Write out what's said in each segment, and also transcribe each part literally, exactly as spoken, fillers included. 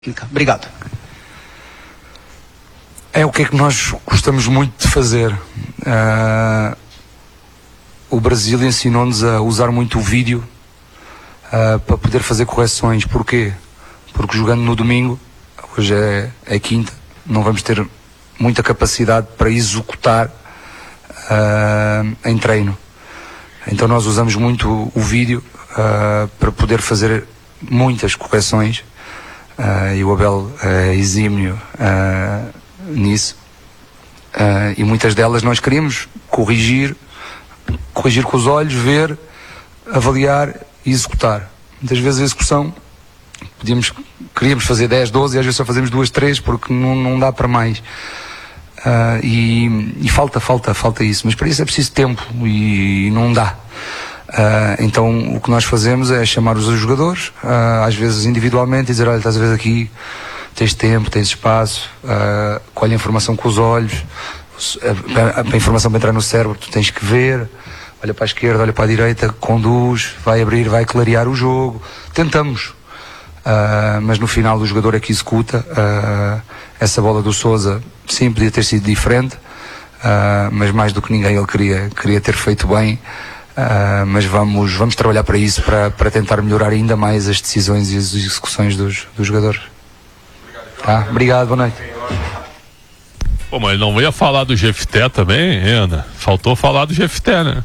Obrigado. É o que é que nós gostamos muito de fazer. Uh, o Brasil ensinou-nos a usar muito o vídeo uh, para poder fazer correções. Porquê? Porque jogando no domingo, hoje é, é quinta, não vamos ter muita capacidade para executar uh, em treino. Então nós usamos muito o, o vídeo uh, para poder fazer muitas correções. Uh, e o Abel é exímio uh, nisso, uh, e muitas delas nós queríamos corrigir, corrigir com os olhos, ver, avaliar e executar. Muitas vezes a execução podíamos, queríamos fazer dez, doze e às vezes só fazemos duas, três porque não, não dá para mais, uh, e, e falta, falta, falta isso, mas para isso é preciso tempo e, e não dá. Uh, então o que nós fazemos é chamar os jogadores, uh, às vezes individualmente, e dizer: olha, estás a ver aqui, tens tempo, tens espaço, uh, colhe a informação com os olhos, a, a, a informação para entrar no cérebro tu tens que ver, olha para a esquerda, olha para a direita, conduz, vai abrir, vai clarear o jogo. Tentamos, uh, mas no final o jogador é que executa. Uh, essa bola do Sousa sim podia ter sido diferente, uh, mas mais do que ninguém ele queria, queria ter feito bem. Uh, mas vamos, vamos trabalhar para isso, para, para tentar melhorar ainda mais as decisões e as execuções dos, dos jogadores. Tá? Obrigado, boa noite. Pô, mas não ia falar do Jefté também, Ana? Faltou falar do Jefté, né?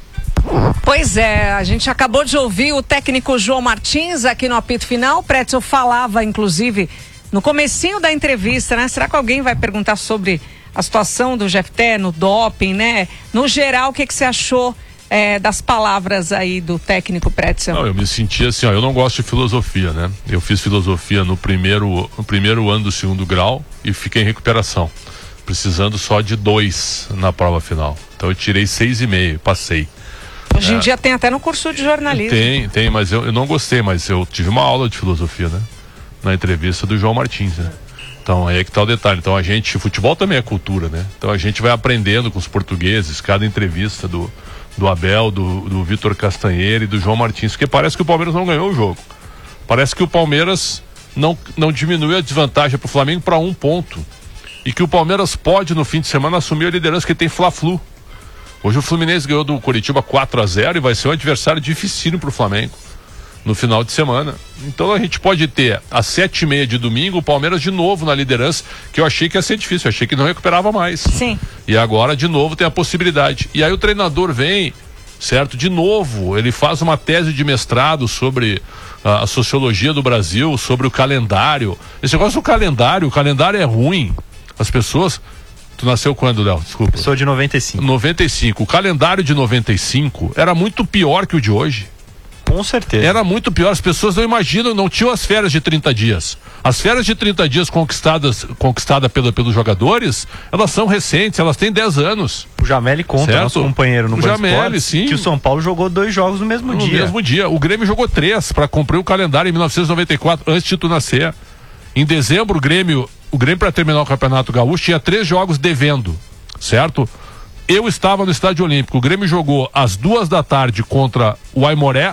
Pois é, a gente acabou de ouvir o técnico João Martins aqui no apito final. O Pretzel falava, inclusive, no comecinho da entrevista, né? Será que alguém vai perguntar sobre a situação do Jefté no doping, né? No geral, o que, que você achou É, das palavras aí do técnico Pretzel? Não, eu me senti assim, ó, eu não gosto de filosofia, né? Eu fiz filosofia no primeiro, no primeiro ano do segundo grau e fiquei em recuperação, precisando só de dois na prova final. Então eu tirei seis e meio, passei. Hoje em é, dia tem até no curso de jornalismo. Tem, tem, mas eu, eu não gostei, mas eu tive uma aula de filosofia, né? Na entrevista do João Martins, né? Então aí é que tá o detalhe. Então a gente, futebol também é cultura, né? Então a gente vai aprendendo com os portugueses, cada entrevista do do Abel, do, do Vitor Castanheira e do João Martins, porque parece que o Palmeiras não ganhou o jogo. Parece que o Palmeiras não, não diminuiu a desvantagem para o Flamengo para um ponto. E que o Palmeiras pode, no fim de semana, assumir a liderança, que tem Fla-Flu. Hoje o Fluminense ganhou do Coritiba quatro a zero e vai ser um adversário dificílimo para o Flamengo no final de semana. Então a gente pode ter às sete e meia de domingo o Palmeiras de novo na liderança, que eu achei que ia ser difícil, eu achei que não recuperava mais. Sim. E agora de novo tem a possibilidade. E aí o treinador vem, certo? De novo, ele faz uma tese de mestrado sobre uh, a sociologia do Brasil, sobre o calendário. Esse negócio do calendário, o calendário é ruim. As pessoas... Tu nasceu quando, Léo? Desculpa. Sou de noventa e cinco. noventa e cinco. O calendário de noventa e cinco era muito pior que o de hoje. Com certeza. Era muito pior, as pessoas não imaginam, não tinham as férias de trinta dias. As férias de trinta dias conquistadas, conquistada pela, pelos jogadores, elas são recentes, elas têm dez anos. O Jameli conta, certo? Nosso companheiro no o Jameli, sim. Que o São Paulo jogou dois jogos no mesmo no dia. No mesmo dia. O Grêmio jogou três para cumprir o calendário em mil novecentos e noventa e quatro, antes de tu nascer. Em dezembro, o Grêmio, o Grêmio para terminar o Campeonato Gaúcho tinha três jogos devendo, certo? Eu estava no Estádio Olímpico, o Grêmio jogou às duas da tarde contra o Aimoré,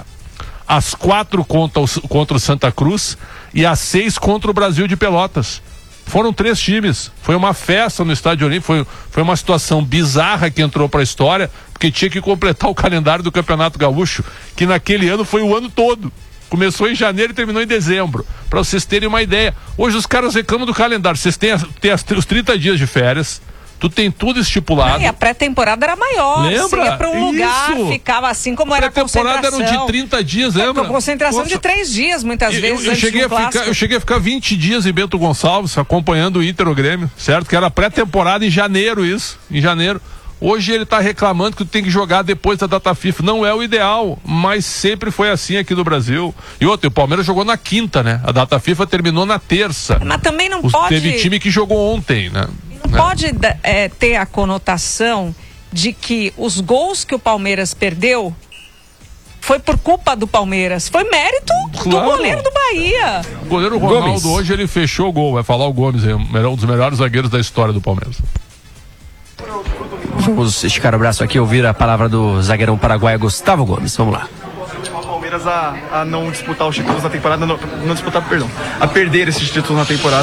às quatro contra o, contra o Santa Cruz e às seis contra o Brasil de Pelotas. Foram três times, foi uma festa no Estádio Olímpico, foi, foi uma situação bizarra que entrou para a história, porque tinha que completar o calendário do Campeonato Gaúcho, que naquele ano foi o ano todo. Começou em janeiro e terminou em dezembro, para vocês terem uma ideia. Hoje os caras reclamam do calendário, vocês têm, as, têm as, os trinta dias de férias, tu tem tudo estipulado. E a pré-temporada era maior. Lembra? Você ia para um lugar, Isso. ficava assim como era a concentração. A pré-temporada eram de trinta dias, lembra? É, concentração Nossa. de três dias, muitas eu, vezes, eu, eu, cheguei um a ficar, eu cheguei a ficar vinte dias em Bento Gonçalves, acompanhando o Inter, o Grêmio, certo? Que era pré-temporada em janeiro isso, em janeiro. Hoje ele está reclamando que tem que jogar depois da data FIFA. Não é o ideal, mas sempre foi assim aqui no Brasil. E outro, o Palmeiras jogou na quinta, né? A data FIFA terminou na terça. Mas também não Os, pode... Teve time que jogou ontem, né? Não é. pode é, ter a conotação de que os gols que o Palmeiras perdeu foi por culpa do Palmeiras. Foi mérito claro. do goleiro do Bahia. O goleiro Ronaldo Gomes. hoje ele fechou o gol. Vai falar o Gomes, é um dos melhores zagueiros da história do Palmeiras. Vamos esticar o braço aqui e ouvir a palavra do zagueirão paraguaio Gustavo Gomes. Vamos lá. Palmeiras a, a não disputar os títulos na temporada, não, não disputar, perdão, a perder esses títulos na temporada.